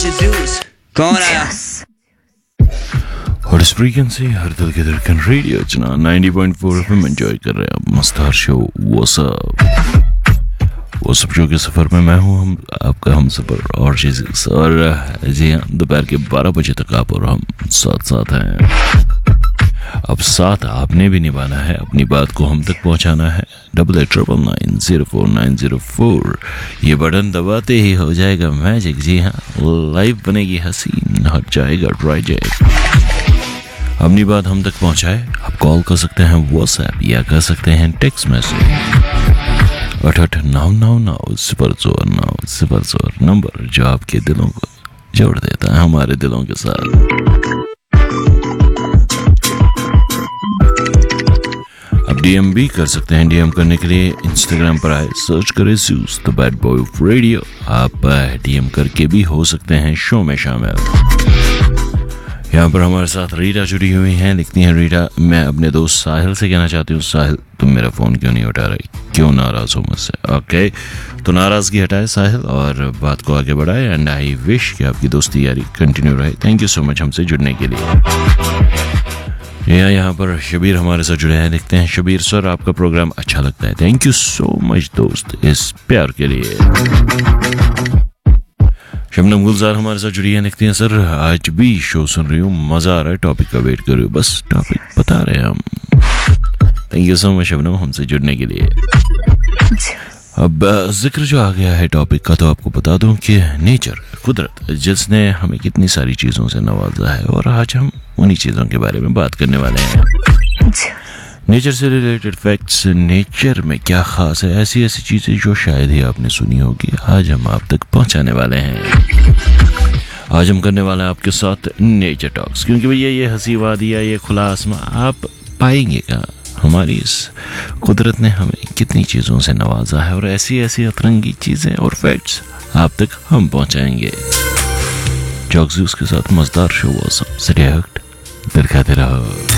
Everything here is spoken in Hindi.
कौन आया? और इस फ्रीक्वेंसी हर दिल के धड़कन रेडियो चना 90.4 FM एंजॉय कर रहे हैं आप मस्तार शो वो सब शो के सफर में मैं हूँ हम आपका हम सफर और जी हाँ दोपहर के 12 बजे तक आप और हम साथ साथ हैं। अब साथ आपने भी निभाना है, अपनी बात को हम तक पहुंचाना है। 8899049004 ये बटन दबाते ही हो जाएगा मैजिक। जी हाँ लाइव बनेगी हसीन, हट जाएगा ट्राइजेक्ट। अपनी बात हम तक पहुंचाए आप कॉल कर सकते हैं व्हाट्सएप या कर सकते हैं टेक्स्ट मैसेज 8899 नंबर जो आपके दिलों को जोड़ देता है हमारे दिलों के साथ। अब डीएम भी कर सकते हैं। डीएम करने के लिए इंस्टाग्राम पर आए सर्च करें Zeus the bad boy of radio. आप डीएम करके भी हो सकते हैं शो में शामिल। यहाँ पर हमारे साथ रीटा जुड़ी हुई हैं। लिखती हैं रीटा, मैं अपने दोस्त साहिल से कहना चाहती हूँ, साहिल तुम मेरा फ़ोन क्यों नहीं उठा रही, क्यों नाराज़ हो मुझसे? ओके तो नाराज़गी हटाए साहिल और बात को आगे बढ़ाए। एंड आई विश कि आपकी दोस्ती यारी कंटिन्यू रहे। थैंक यू सो मच हमसे जुड़ने के लिए। यहाँ पर शबीर हमारे साथ जुड़े हैं। देखते हैं शबीर सर आपका प्रोग्राम अच्छा लगता है। थैंक यू सो मच दोस्त इस प्यार के लिए। शबनम गुलजार हमारे साथ जुड़ी है। देखते हैं सर आज भी शो सुन रही हूँ, मजा आ रहा है, टॉपिक का वेट कर रही हूँ, बस टॉपिक बता रहे हैं हम। Thank you so much Shabnam हमसे जुड़ने के लिए। अब जिक्र जो आ गया है टॉपिक का तो आपको बता दूं कि नेचर, कुदरत जिसने हमें कितनी सारी चीज़ों से नवाजा है और आज हम उन्हीं चीज़ों के बारे में बात करने वाले हैं। नेचर से रिलेटेड फैक्ट्स, नेचर में क्या खास है, ऐसी ऐसी चीज़ें जो शायद ही आपने सुनी होगी, आज हम आप तक पहुंचाने वाले हैं। आज हम करने वाले हैं आपके साथ नेचर टॉक्स, क्योंकि भैया ये हंसी वादियाँ, ये खुला आसमां आप पाएंगे कहाँ। हमारी इस कुदरत ने हमें कितनी चीज़ों से नवाजा है और ऐसी ऐसी अतरंगी चीज़ें और फैक्ट्स आप तक हम पहुंचाएंगे। जॉक्स के साथ मज़ेदार शो दिखाते रहो।